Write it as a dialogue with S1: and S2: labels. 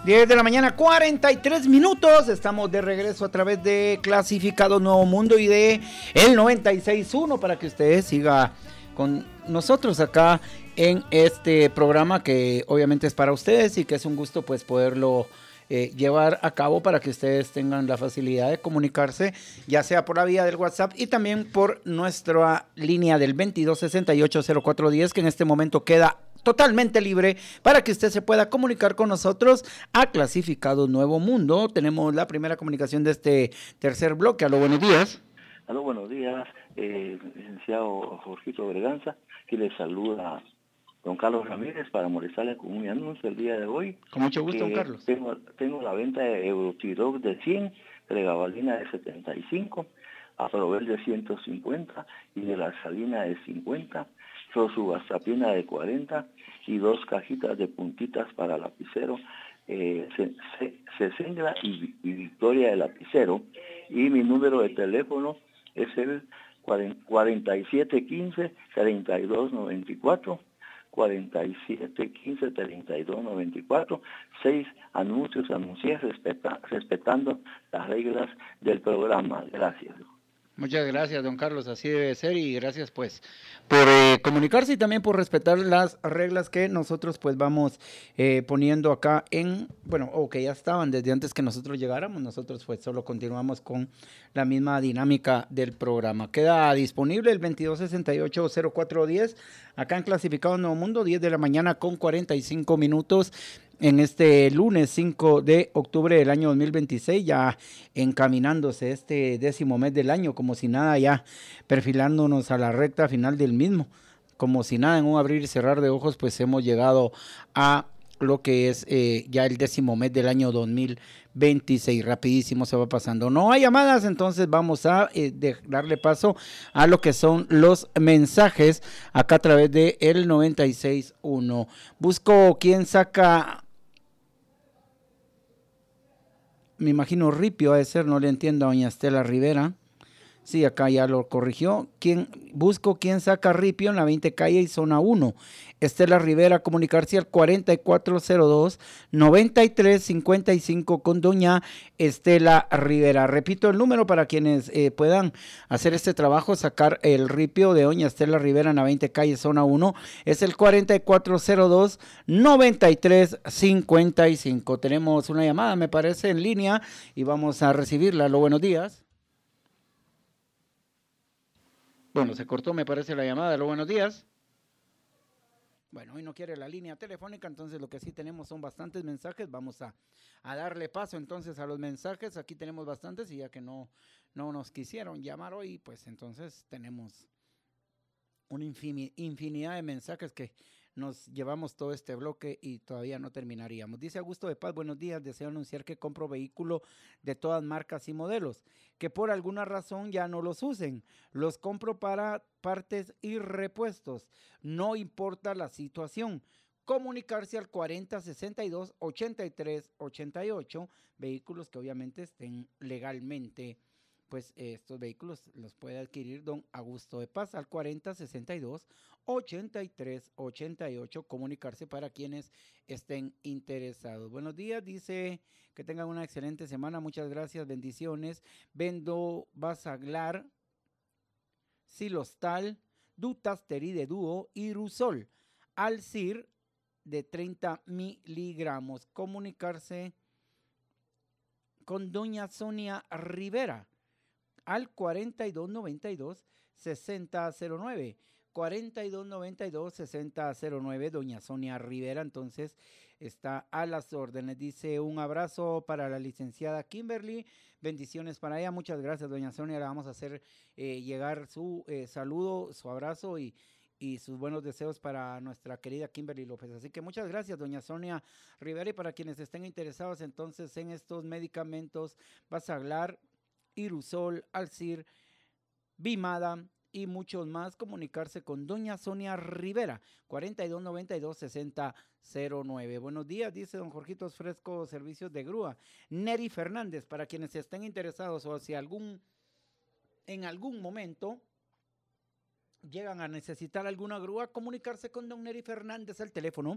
S1: 10 de la mañana, 43 minutos. Estamos de regreso a través de Clasificado Nuevo Mundo y de el 96.1 para que usted siga con nosotros acá en este programa que obviamente es para ustedes y que es un gusto pues poderlo llevar a cabo para que ustedes tengan la facilidad de comunicarse, ya sea por la vía del WhatsApp y también por nuestra línea del 2268-0410 que en este momento queda totalmente libre para que usted se pueda comunicar con nosotros a Clasificado Nuevo Mundo. Tenemos la primera comunicación de este tercer bloque. Aló, buenos días.
S2: Aló, buenos días, licenciado Jorgito Berganza, que le saluda don Carlos Ramírez para molestarle con un anuncio el día de hoy.
S1: Con mucho gusto, don Carlos.
S2: Tengo la venta de Eurotirox de 100, pregabalina de 75, Afrovel de 150 y de la salina de 50, Rosuvastatina de 40 y 2 cajitas de puntitas para lapicero, Cesengla y Victoria de lapicero. Y mi número de teléfono es el 4715-3294, 4715-3294, 6 anuncios, anuncias respetando las reglas del programa. Gracias.
S1: Muchas gracias, don Carlos, así debe ser y gracias pues por comunicarse y también por respetar las reglas que nosotros pues vamos poniendo acá o que ya estaban desde antes que nosotros llegáramos. Nosotros pues solo continuamos con la misma dinámica del programa. Queda disponible el 2268-0410 acá en Clasificado Nuevo Mundo, 10 de la mañana con 45 minutos. En este lunes 5 de octubre del año 2026, ya encaminándose este 10º mes del año, como si nada, ya perfilándonos a la recta final del mismo, como si nada, en un abrir y cerrar de ojos, pues hemos llegado a lo que es ya el 10º mes del año 2026, rapidísimo se va pasando. No hay llamadas, entonces vamos a darle paso a lo que son los mensajes acá a través de el 96.1. Busco quién saca... Me imagino Ripio ha de ser, no le entiendo a doña Estela Rivera. Sí, acá ya lo corrigió. Busco quién saca Ripio en la 20 calle y zona 1. Estela Rivera, comunicarse al 4402-9355 con doña Estela Rivera. Repito el número para quienes puedan hacer este trabajo, sacar el Ripio de doña Estela Rivera en la 20 calle, zona 1. Es el 4402-9355. Tenemos una llamada, me parece, en línea y vamos a recibirla. Aló, buenos días. Bueno, se cortó, me parece, la llamada. Aló, buenos días. Bueno, hoy no quiere la línea telefónica, entonces lo que sí tenemos son bastantes mensajes. Vamos a darle paso entonces a los mensajes. Aquí tenemos bastantes y ya que no nos quisieron llamar hoy, pues entonces tenemos una infinidad de mensajes que nos llevamos todo este bloque y todavía no terminaríamos. Dice Augusto de Paz, buenos días, deseo anunciar que compro vehículo de todas marcas y modelos, que por alguna razón ya no los usen. Los compro para partes y repuestos, no importa la situación. Comunicarse al 4062-8388, vehículos que obviamente estén legalmente, pues estos vehículos los puede adquirir don Augusto de Paz al 4062-8388, comunicarse para quienes estén interesados. Buenos días, dice que tengan una excelente semana, muchas gracias, bendiciones. Vendo Basaglar, Silostal, Dutasterí de Dúo y Rusol, Alcir de 30 miligramos. Comunicarse con doña Sonia Rivera al 4292-6009. 4292-6009, doña Sonia Rivera, entonces está a las órdenes. Dice un abrazo para la licenciada Kimberly, bendiciones para ella, muchas gracias doña Sonia, le vamos a hacer llegar su saludo, su abrazo y sus buenos deseos para nuestra querida Kimberly López. Así que muchas gracias, doña Sonia Rivera, y para quienes estén interesados entonces en estos medicamentos, Basaglar, Irusol, Alcir, Bimada y muchos más, comunicarse con doña Sonia Rivera, 4292-6009. Buenos días, dice don Jorgitos Fresco, servicios de grúa. Neri Fernández, para quienes estén interesados o si en algún momento llegan a necesitar alguna grúa, comunicarse con don Neri Fernández al teléfono